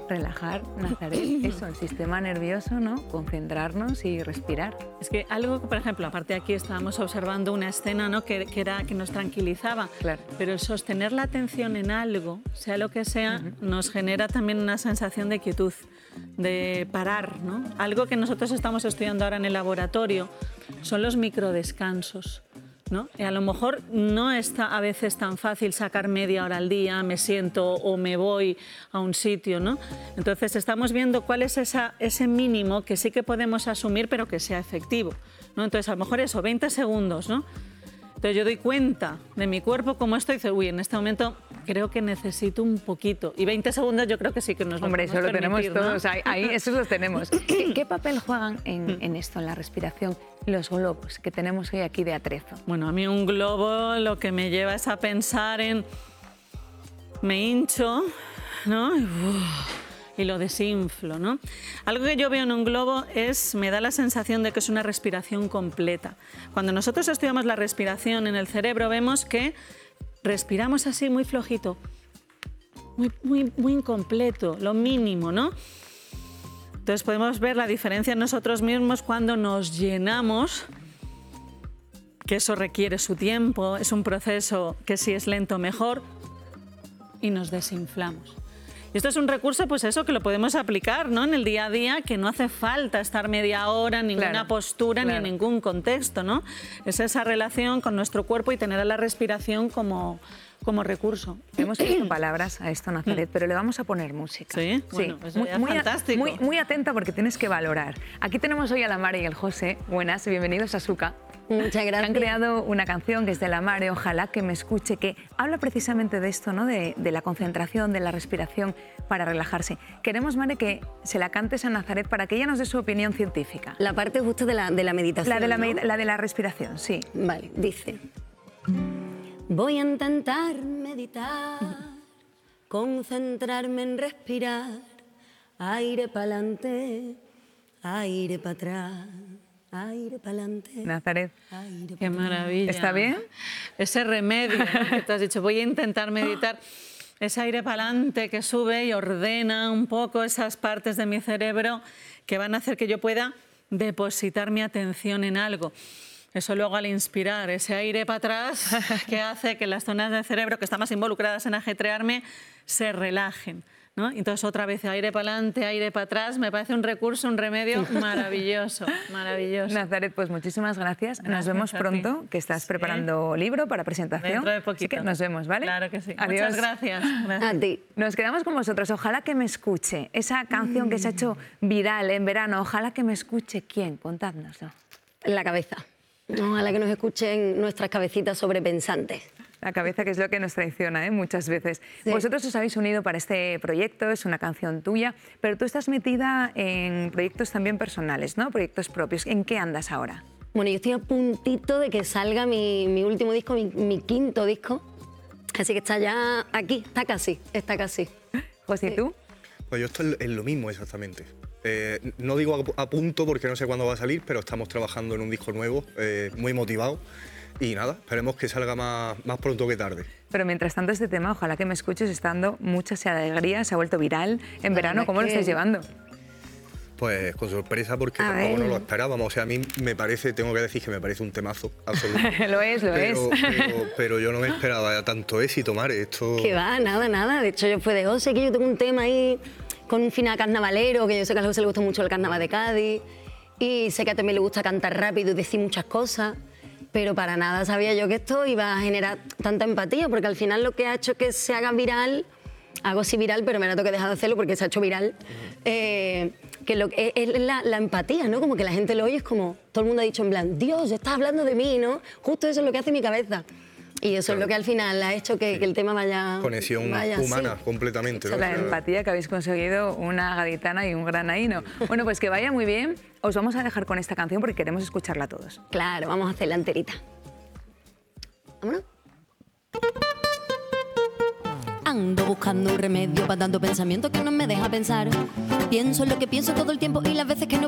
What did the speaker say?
relajar, Nazaret, eso, el sistema nervioso, ¿no? Concentrarnos y respirar. Es que algo que, por ejemplo, aparte aquí estábamos observando una escena, ¿no? que nos tranquilizaba, claro. Pero el sostener la atención en algo, sea lo que sea, nos genera también una sensación de quietud, de parar, ¿no? Algo que nosotros estamos estudiando ahora en el laboratorio son los microdescansos, ¿no? Y a lo mejor no está a veces tan fácil sacar media hora al día, me siento o me voy a un sitio, ¿no? Entonces estamos viendo cuál es ese mínimo que sí que podemos asumir pero que sea efectivo, ¿no? Entonces a lo mejor eso, 20 segundos, ¿no? Entonces yo doy cuenta de mi cuerpo, cómo estoy, y digo, uy, en este momento creo que necesito un poquito. Y 20 segundos yo creo que sí que nos lo Hombre, podemos eso lo permitir, tenemos ¿no? todos, ahí esos los tenemos. ¿Qué papel juegan en esto, en la respiración, los globos que tenemos hoy aquí de atrezo? Bueno, a mí un globo lo que me lleva es a pensar en... Me hincho, ¿no? Y lo desinflo, ¿no? Algo que yo veo en un globo me da la sensación de que es una respiración completa. Cuando nosotros estudiamos la respiración en el cerebro, vemos que respiramos así muy flojito, muy incompleto, lo mínimo, ¿no? Entonces podemos ver la diferencia en nosotros mismos cuando nos llenamos, que eso requiere su tiempo, es un proceso que si es lento mejor, y nos desinflamos. Y esto es un recurso, pues eso, que lo podemos aplicar, ¿no? En el día a día, que no hace falta estar media hora en ninguna postura ni en ningún contexto, ¿no? Es esa relación con nuestro cuerpo y tener a la respiración como recurso. Hemos puesto palabras a esto, Nazaret, pero le vamos a poner música. Sí, bueno, eso ya es fantástico. Muy atenta porque tienes que valorar. Aquí tenemos hoy a la Mare y el José. Buenas, bienvenidos a Suca. Muchas gracias. Han creado una canción que es de la Mare, Ojalá que me escuche, que habla precisamente de esto, ¿no? De la concentración, de la respiración para relajarse. Queremos, Mare, que se la cantes a Nazaret para que ella nos dé su opinión científica. La parte justo de la meditación, la de la respiración, sí. Vale, dice... Voy a intentar meditar, concentrarme en respirar, aire pa'lante, aire para atrás, aire pa'lante. Nazaret, qué maravilla. ¿Está bien? Ese remedio, ¿no? Que tú has dicho, voy a intentar meditar. Ese aire pa'lante que sube y ordena un poco esas partes de mi cerebro que van a hacer que yo pueda depositar mi atención en algo. Eso luego al inspirar ese aire para atrás que hace que las zonas del cerebro que están más involucradas en ajetrearme se relajen, ¿no? Entonces otra vez aire para adelante, aire para atrás, me parece un recurso, un remedio maravilloso, maravilloso. Nazaret, pues muchísimas gracias. Nos vemos pronto, que estás preparando libro para presentación. Dentro de poquito. Así que nos vemos, ¿vale? Claro que sí. Adiós. Muchas gracias. A ti. Nos quedamos con vosotros. Ojalá que me escuche. Esa canción que se ha hecho viral en verano. Ojalá que me escuche. ¿Quién? Contádnoslo. La cabeza. Ojalá que nos escuchen nuestras cabecitas sobrepensantes. La cabeza, que es lo que nos traiciona, ¿eh? Muchas veces. Sí. Vosotros os habéis unido para este proyecto, es una canción tuya, pero tú estás metida en proyectos también personales, ¿no? Proyectos propios. ¿En qué andas ahora? Bueno, yo estoy a puntito de que salga mi último disco, mi quinto disco. Así que está ya aquí, está casi. José, ¿y tú? Pues yo estoy en lo mismo exactamente. No digo a punto porque no sé cuándo va a salir, pero estamos trabajando en un disco nuevo, muy motivado. Y nada, esperemos que salga más pronto que tarde. Pero mientras tanto este tema, Ojalá que me escuches, está dando mucha alegría, se ha vuelto viral en verano. ¿Cómo lo estáis llevando? Pues con sorpresa porque tampoco no lo esperábamos. O sea, a mí me parece, tengo que decir que me parece un temazo absoluto. Lo es. Pero yo no me esperaba tanto éxito, Mare. Esto... Que va, nada. De hecho, yo fue de José, que yo tengo un tema ahí con un final carnavalero, que yo sé que a José le gusta mucho el carnaval de Cádiz. Y sé que a también le gusta cantar rápido y decir muchas cosas. Pero para nada sabía yo que esto iba a generar tanta empatía, porque al final lo que ha hecho que se haga viral, hago sí viral, pero me la tengo que dejar de hacerlo porque se ha hecho viral, que es la empatía, ¿no? Como que la gente lo oye, es como, todo el mundo ha dicho en plan, Dios, estás hablando de mí, ¿no? Justo eso es lo que hace mi cabeza. Y eso es lo que al final ha hecho que el tema vaya... Conexión humana, completamente, ¿no? La empatía que habéis conseguido, una gaditana y un granaíno. Bueno, pues que vaya muy bien. Os vamos a dejar con esta canción porque queremos escucharla todos. Claro, vamos a hacerla enterita. Vámonos. Ando buscando un remedio para tanto pensamiento que no me deja pensar. Pienso en lo que pienso todo el tiempo y las veces que no